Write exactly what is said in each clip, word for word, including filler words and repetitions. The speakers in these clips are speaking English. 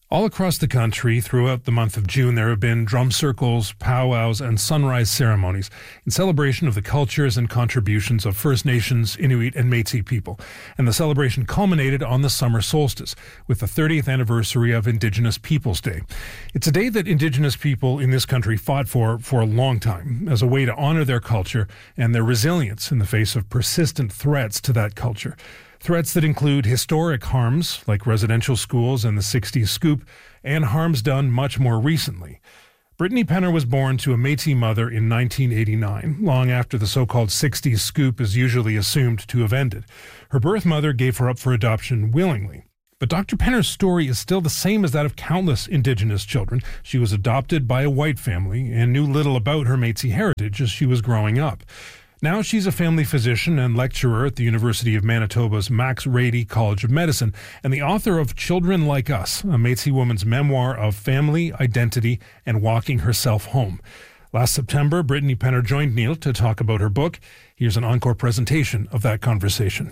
All across the country, throughout the month of June, there have been drum circles, powwows, and sunrise ceremonies in celebration of the cultures and contributions of First Nations, Inuit, and Métis people. And the celebration culminated on the summer solstice with the thirtieth anniversary of Indigenous Peoples Day. It's a day that Indigenous people in this country fought for for a long time as a way to honor their culture and their resilience in the face of persistent threats to that culture. Threats that include historic harms, like residential schools and the sixties scoop, and harms done much more recently. Brittany Penner was born to a Métis mother in nineteen eighty-nine, long after the so-called sixties scoop is usually assumed to have ended. Her birth mother gave her up for adoption willingly. But Doctor Penner's story is still the same as that of countless Indigenous children. She was adopted by a white family and knew little about her Métis heritage as she was growing up. Now she's a family physician and lecturer at the University of Manitoba's Max Rady College of Medicine and the author of Children Like Us, a Métis woman's memoir of family, identity, and walking herself home. Last September, Brittany Penner joined Neil to talk about her book. Here's an encore presentation of that conversation.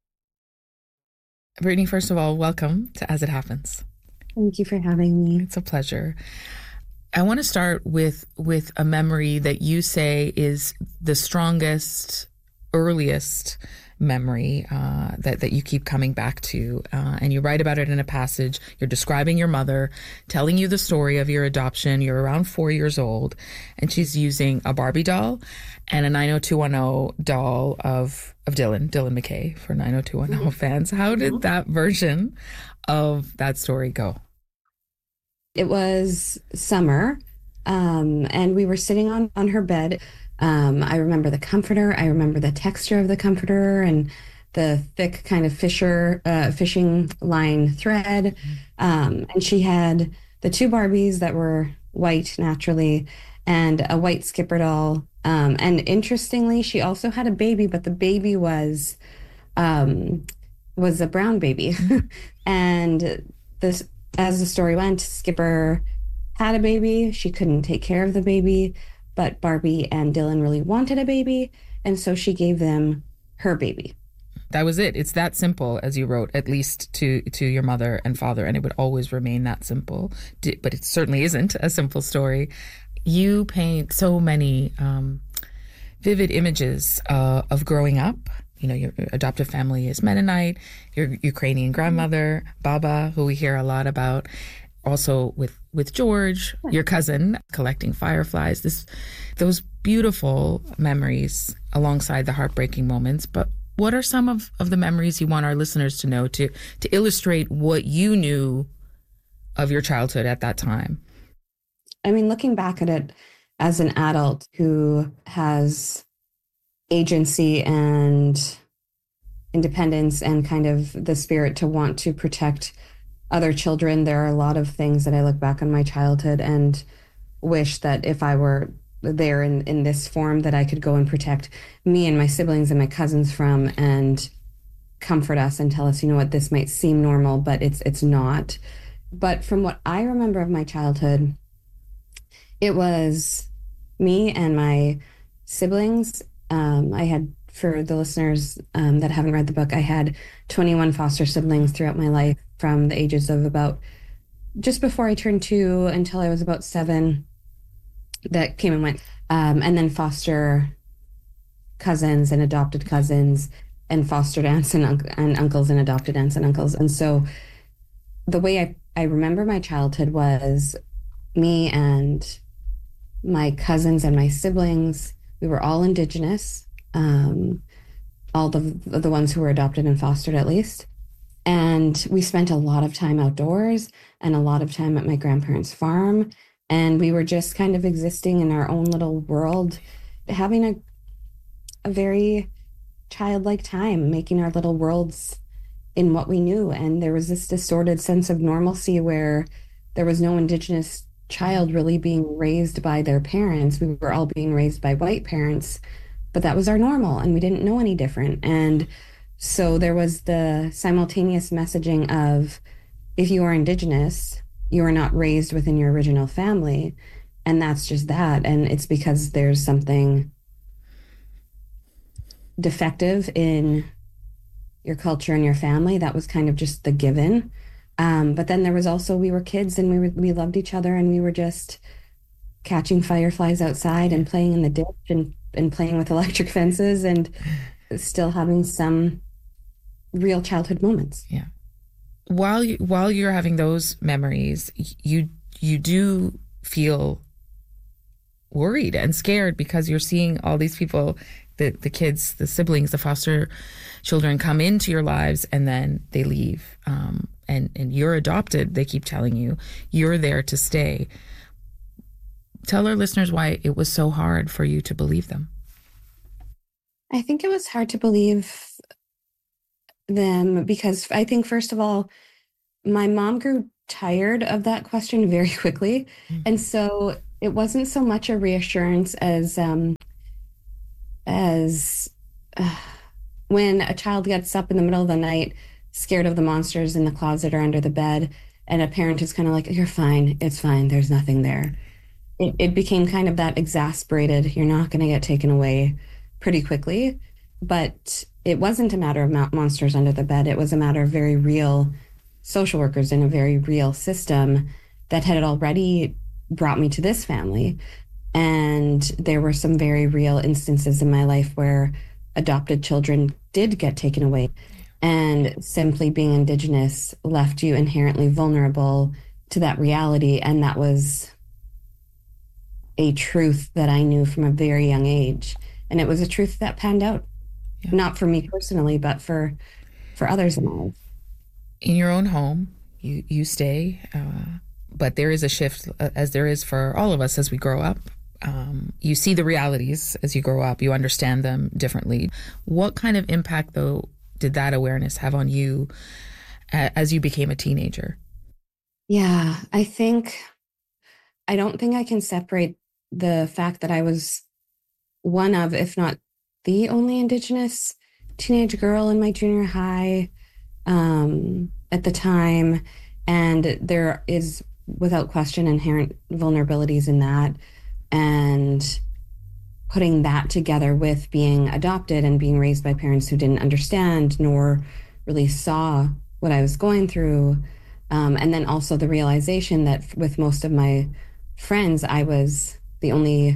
Brittany, first of all, welcome to As It Happens. Thank you for having me. It's a pleasure. I want to start with with a memory that you say is the strongest, earliest memory uh, that, that you keep coming back to. Uh, and you write about it in a passage. You're describing your mother, telling you the story of your adoption. You're around four years old, and she's using a Barbie doll and a nine oh two one oh doll of, of Dylan, Dylan McKay for nine oh two one oh fans. How did that version of that story go? It was summer, um, and we were sitting on, on her bed. Um, I remember the comforter. I remember the texture of the comforter and the thick kind of fisher, uh, fishing line thread. Um, and she had the two Barbies that were white naturally and a white Skipper doll. Um, and interestingly, she also had a baby, but the baby was um, was a brown baby. And this... As the story went, Skipper had a baby. She couldn't take care of the baby, but Barbie and Dylan really wanted a baby, and so she gave them her baby. That was it. It's that simple, as you wrote, at least to, to your mother and father, and it would always remain that simple. But it certainly isn't a simple story. You paint so many um, vivid images uh, of growing up. You know, your adoptive family is Mennonite, your Ukrainian grandmother, Baba, who we hear a lot about. Also with, with George, your cousin, collecting fireflies. This, those beautiful memories alongside the heartbreaking moments. But what are some of, of the memories you want our listeners to know to, to illustrate what you knew of your childhood at that time? I mean, looking back at it as an adult who has agency and independence and kind of the spirit to want to protect other children, there are a lot of things that I look back on my childhood and wish that if I were there in, in this form that I could go and protect me and my siblings and my cousins from and comfort us and tell us, you know what, this might seem normal, but it's it's not. But from what I remember of my childhood, it was me and my siblings. Um, I had, for the listeners um, that haven't read the book, I had twenty-one foster siblings throughout my life from the ages of about just before I turned two until I was about seven that came and went. Um, and then foster cousins and adopted cousins and fostered aunts and, un- and uncles and adopted aunts and uncles. And so the way I, I remember my childhood was me and my cousins and my siblings. We were all Indigenous, um, all the the ones who were adopted and fostered at least. And we spent a lot of time outdoors and a lot of time at my grandparents' farm. And we were just kind of existing in our own little world, having a a very childlike time, making our little worlds in what we knew. And there was this distorted sense of normalcy where there was no Indigenous child really being raised by their parents. We were all being raised by white parents, but that was our normal and we didn't know any different. And so there was the simultaneous messaging of, if you are Indigenous, you are not raised within your original family. And that's just that. And it's because there's something defective in your culture and your family. That was kind of just the given. Um, but then there was also, we were kids and we were, we loved each other, and we were just catching fireflies outside and playing in the ditch and, and playing with electric fences and still having some real childhood moments. Yeah. While you, while you're having those memories, you you do feel worried and scared because you're seeing all these people, the the kids, the siblings, the foster children come into your lives and then they leave. Um, and, and you're adopted, they keep telling you. You're there to stay. Tell our listeners why it was so hard for you to believe them. I think it was hard to believe them because I think, first of all, my mom grew tired of that question very quickly. Mm-hmm. And so it wasn't so much a reassurance as um, as uh, when a child gets up in the middle of the night, scared of the monsters in the closet or under the bed, and a parent is kind of like, you're fine, it's fine, there's nothing there. It, it became kind of that exasperated, you're not going to get taken away pretty quickly. But it wasn't a matter of monsters under the bed. It was a matter of very real social workers in a very real system that had already brought me to this family. And there were some very real instances in my life where adopted children did get taken away. And simply being Indigenous left you inherently vulnerable to that reality. And that was a truth that I knew from a very young age. And it was a truth that panned out. Yeah. Not for me personally, but for for others in my life. In your own home, you, you stay, uh, but there is a shift, uh, as there is for all of us as we grow up. Um, you see the realities as you grow up. You understand them differently. What kind of impact, though, did that awareness have on you uh, as you became a teenager? Yeah, I think, I don't think I can separate the fact that I was one of, if not the only Indigenous teenage girl in my junior high um, at the time. And there is, without question, inherent vulnerabilities in that. And putting that together with being adopted and being raised by parents who didn't understand nor really saw what I was going through. Um, and then also the realization that with most of my friends, I was the only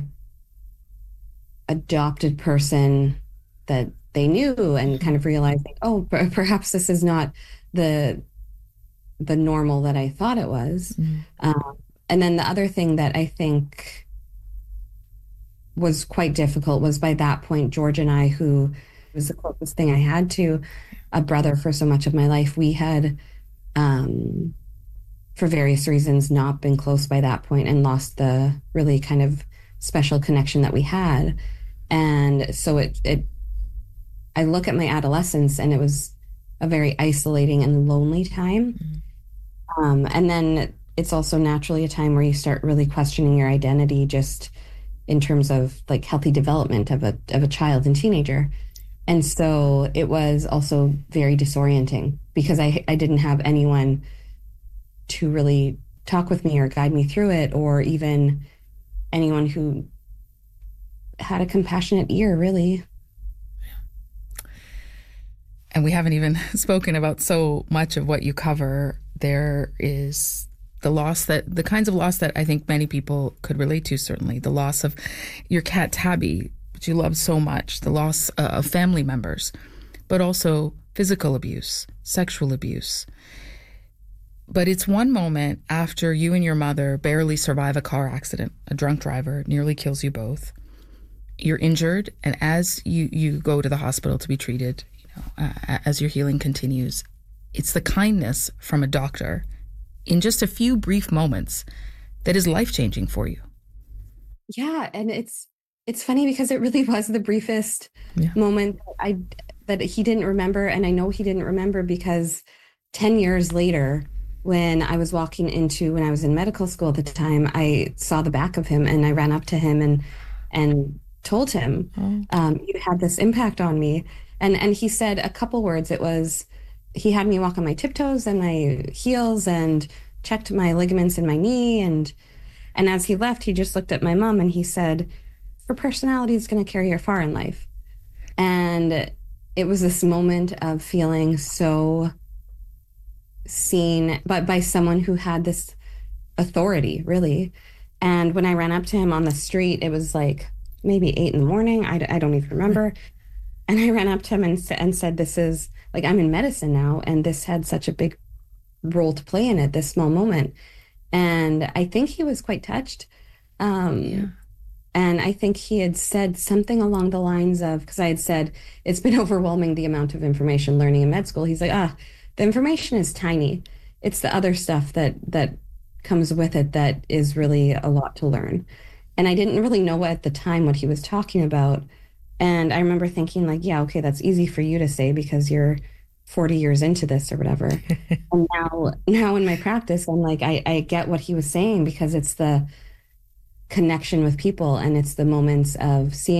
adopted person that they knew, and kind of realizing, oh, p- perhaps this is not the the normal that I thought it was. Mm. Um, and then the other thing that I think was quite difficult was, by that point, George and I, who was the closest thing I had to a brother for so much of my life, we had, um, for various reasons, not been close by that point and lost the really kind of special connection that we had. And so it, it, I look at my adolescence, and it was a very isolating and lonely time. Mm-hmm. Um, and then it's also naturally a time where you start really questioning your identity, just in terms of like healthy development of a of a child and teenager. And so it was also very disorienting because I I didn't have anyone to really talk with me or guide me through it, or even anyone who had a compassionate ear, really. And we haven't even spoken about so much of what you cover. There is the loss that, the kinds of loss that I think many people could relate to, certainly. The loss of your cat, Tabby, which you loved so much, the loss uh, of family members, but also physical abuse, sexual abuse. But it's one moment after you and your mother barely survive a car accident. A drunk driver nearly kills you both. You're injured, and as you, you go to the hospital to be treated, you know, uh, as your healing continues, it's the kindness from a doctor in just a few brief moments that is life-changing for you. Yeah, and it's it's funny because it really was the briefest yeah. moment that I that he didn't remember, and I know he didn't remember because ten years later, when I was walking into, when I was in medical school at the time, I saw the back of him, and I ran up to him and and told him, oh. um, you had this impact on me. And and he said a couple words. It was, he had me walk on my tiptoes and my heels and checked my ligaments in my knee. And and as he left, he just looked at my mom and he said, her personality is going to carry her far in life. And it was this moment of feeling so seen, but by someone who had this authority, really. And when I ran up to him on the street, it was like maybe eight in the morning. I, I don't even remember. And I ran up to him and, and said, this is like, I'm in medicine now, and this had such a big role to play in it, this small moment. And I think he was quite touched. Um, yeah. And I think he had said something along the lines of, because I had said, it's been overwhelming the amount of information learning in med school. He's like, ah, the information is tiny. It's the other stuff that that comes with it that is really a lot to learn. And I didn't really know at the time what he was talking about. And I remember thinking like, yeah, okay, that's easy for you to say because you're forty years into this or whatever. And now, now in my practice, I'm like, I, I get what he was saying because it's the connection with people and it's the moments of seeing